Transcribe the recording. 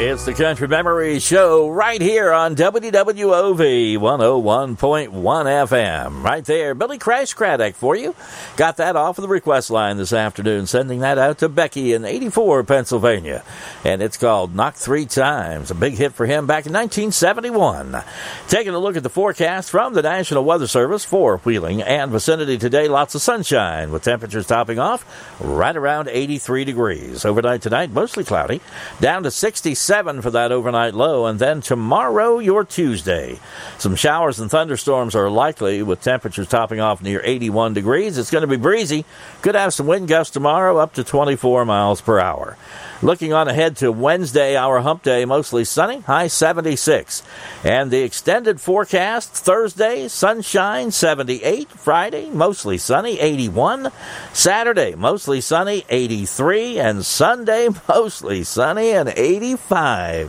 It's the Country Memory Show right here on WWOV 101.1 FM. Right there, Billy Crash Craddock for you. Got that off of the request line this afternoon, sending that out to Becky in 84, Pennsylvania. And it's called Knock Three Times, a big hit for him back in 1971. Taking a look at the forecast from the National Weather Service for Wheeling and vicinity today, lots of sunshine with temperatures topping off right around 83 degrees. Overnight tonight, mostly cloudy, down to 67 for that overnight low, and then tomorrow, your Tuesday. Some showers and thunderstorms are likely with temperatures topping off near 81 degrees. It's going to be breezy. Could have some wind gusts tomorrow up to 24 miles per hour. Looking on ahead to Wednesday, our hump day, mostly sunny, high 76. And the extended forecast, Thursday, sunshine, 78. Friday, mostly sunny, 81. Saturday, mostly sunny, 83. And Sunday, mostly sunny and 85.